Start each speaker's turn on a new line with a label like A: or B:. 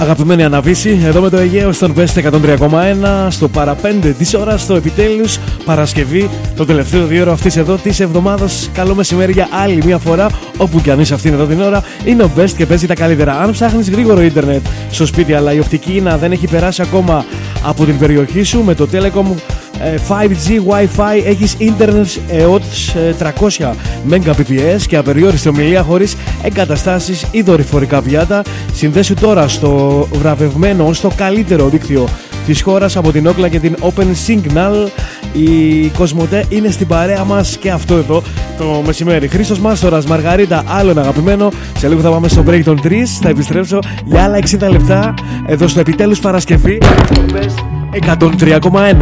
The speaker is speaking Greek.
A: Αγαπημένη Αναβίση, εδώ με το Αιγαίο στον Best 103,1 στο παρα 5 της ώρας, στο επιτέλους Παρασκευή, το τελευταίο 2 ώρο αυτής εδώ της εβδομάδας. Καλό μεσημέρι για άλλη μια φορά, όπου κι αν είσαι αυτήν εδώ την ώρα. Είναι ο Best και παίζει τα καλύτερα. Αν ψάχνεις γρήγορο ίντερνετ στο σπίτι, αλλά η οπτική να δεν έχει περάσει ακόμα από την περιοχή σου, με το Telecom 5G Wi-Fi έχεις ίντερνετ έως 300 Mbps και απεριόριστη ομιλία χωρίς εγκαταστάσεις ή δορυφορικά πιάτα. Συνδέσου τώρα στο βραβευμένο, στο καλύτερο δίκτυο της χώρας από την Ookla και την Open Signal. Η Κοσμοτέ είναι στην παρέα μας και αυτό εδώ το μεσημέρι. Χρήστος Μάστορας, Μαργαρίτα, άλλον αγαπημένο. Σε λίγο θα πάμε στο break των 3. Θα επιστρέψω για άλλα 60 λεπτά εδώ στο επιτέλους Παρασκευή 103,1.